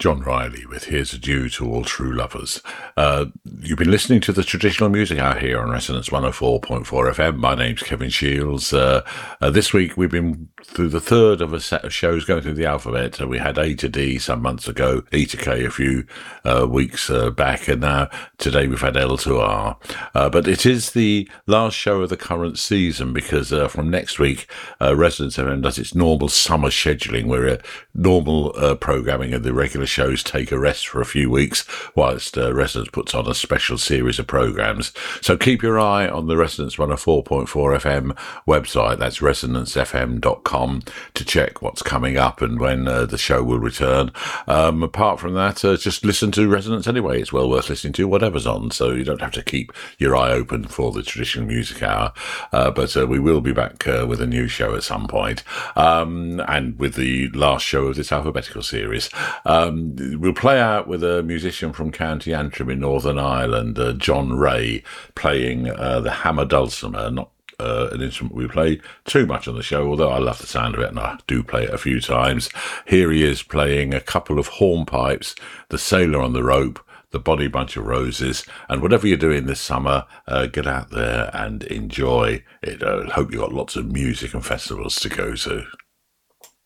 John Riley with Here's a Due to All True Lovers. You've been listening to the Traditional Music Hour here on Resonance 104.4 FM. My name's Kevin Shields. This week we've been through the third of a set of shows going through the alphabet. We had A to D some months ago, E to K a few weeks back, and now today we've had L to R. But it is the last show of the current season because from next week, Resonance FM does its normal summer scheduling where normal programming of the regular shows take a rest for a few weeks whilst Resonance puts on a special series of programmes. So keep your eye on the Resonance 104.4 FM website, that's resonancefm.com, to check what's coming up and when the show will return. Apart from that, just listen to Resonance anyway. It's well worth listening to whatever's on, so you don't have to keep your eye open for the Traditional Music Hour. But we will be back with a new show at some point, and with the last show of this alphabetical series. We'll play out with a musician from County Antrim in Northern Ireland, John Ray, playing the hammer dulcimer, not an instrument we play too much on the show, although I love the sound of it and I do play it a few times. Here he is playing a couple of hornpipes, The Sailor on the Rope, The Bonny Bunch of Roses, and whatever you're doing this summer, get out there and enjoy it. I hope you've got lots of music and festivals to go to.